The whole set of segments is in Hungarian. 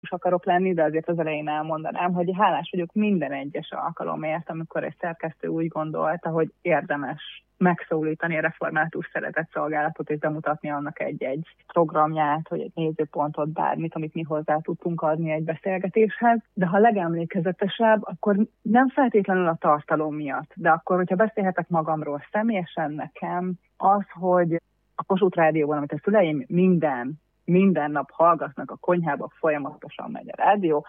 akarok lenni, de azért az elején elmondanám, hogy hálás vagyok minden egyes alkalomért, amikor egy szerkesztő úgy gondolta, hogy érdemes megszólítani a református szeretetszolgálatot, és bemutatni annak egy programját, vagy egy nézőpontot, bármit, amit mi hozzá tudtunk adni egy beszélgetéshez. De ha legemlékezetesebb, akkor nem feltétlenül a tartalom miatt, de akkor, hogyha beszélhetek magamról személyesen, nekem az, hogy a Kossuth Rádióban, amit a szüleim minden nap hallgatnak, a konyhába folyamatosan megy a rádió,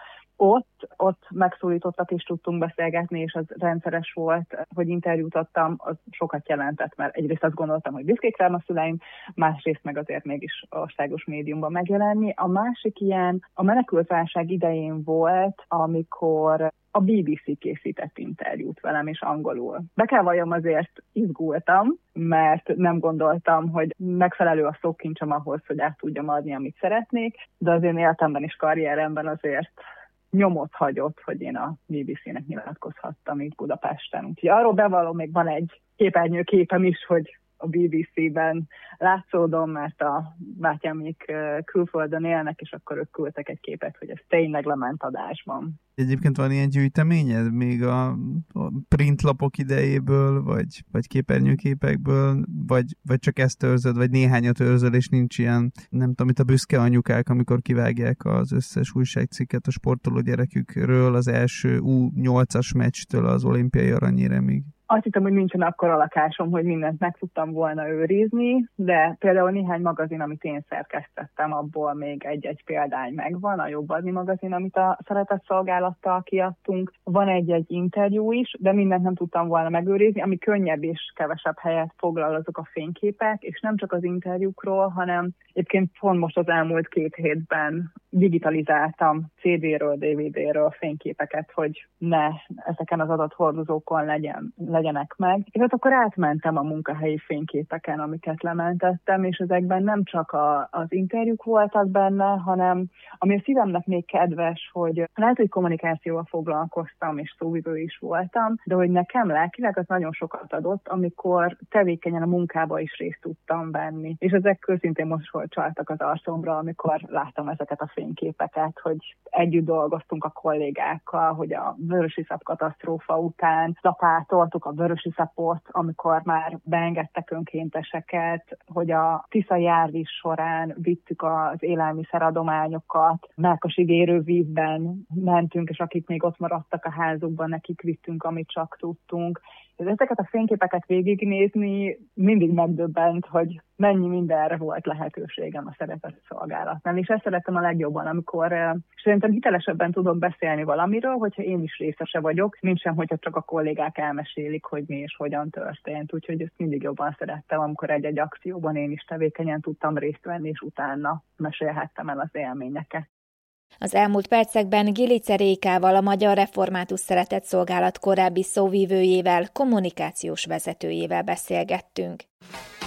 ott megszólítottak és tudtunk beszélgetni, és az rendszeres volt, hogy interjút adtam, az sokat jelentett, mert egyrészt azt gondoltam, hogy büszkék rám a szüleim, másrészt meg azért mégis országos médiumban megjelenni. A másik ilyen a menekültválság idején volt, amikor a BBC készített interjút velem, és angolul. Be kell valljam, azért izgultam, mert nem gondoltam, hogy megfelelő a szókincsem ahhoz, hogy át tudjam adni, amit szeretnék, de az én életemben és karrieremben azért nyomot hagyott, hogy én a BBC-nek nyilatkozhattam itt Budapesten. Úgyhogy arról bevallom, még van egy képernyőképem is, hogy a BBC-ben látszódom, mert a bátyámik külföldön élnek, és akkor ők küldtek egy képet, hogy ez tényleg lement adásban. Egyébként van ilyen gyűjteményed még a printlapok idejéből, vagy képernyőképekből, vagy csak ezt őrzöd, vagy néhányat őrzöd, és nincs ilyen, nem tudom, itt a büszke anyukák, amikor kivágják az összes újságcikket a sportoló gyerekükről az első U8-as meccstől az olimpiai aranyéremig. Azt hittem, hogy nincsen akkora lakásom, hogy mindent meg tudtam volna őrizni, de például néhány magazin, amit én szerkesztettem, abból még egy példány megvan, a Jobb Adni magazin, amit a szeretetszolgálattal kiadtunk. Van egy interjú is, de mindent nem tudtam volna megőrizni, ami könnyebb és kevesebb helyet foglal, azok a fényképek, és nem csak az interjúkról, hanem egyébként pont most az elmúlt 2 hétben digitalizáltam CD-ről, DVD-ről fényképeket, hogy ne ezeken az adathordozókon legyenek meg. És ott akkor átmentem a munkahelyi fényképeken, amiket lementettem, és ezekben nem csak az interjúk voltak benne, hanem ami a szívemnek még kedves, hogy lehet, hogy kommunikációval foglalkoztam, és szóvivő is voltam, de hogy nekem lelkileg az nagyon sokat adott, amikor tevékenyen a munkába is részt tudtam venni. És ezek őszintén most csaltak az arcomra, amikor láttam ezeket a fényképeket, hogy együtt dolgoztunk a kollégákkal, hogy a vörösiszap katasztrófa után lapátoltuk a vörösiszapot, amikor már beengedtek önkénteseket, hogy a Tiszai árvíz során vittük az élelmiszeradományokat, Mákosig érővízben mentünk, és akik még ott maradtak a házukban, nekik vittünk, amit csak tudtunk. Ezeket a fényképeket végignézni mindig megdöbbent, hogy mennyi mindenre volt lehetőségem a szeretetszolgálatnál. És ezt szerettem a legjobban, amikor szerintem hitelesebben tudok beszélni valamiről, hogyha én is részese vagyok, mint sem, hogyha csak a kollégák elmesélik, hogy mi és hogyan történt. Úgyhogy ezt mindig jobban szerettem, amikor egy-egy akcióban én is tevékenyen tudtam részt venni, és utána mesélhettem el az élményeket. Az elmúlt percekben Gilice Rékával, a Magyar Református Szeretetszolgálat korábbi szóvivőjével, kommunikációs vezetőjével beszélgettünk.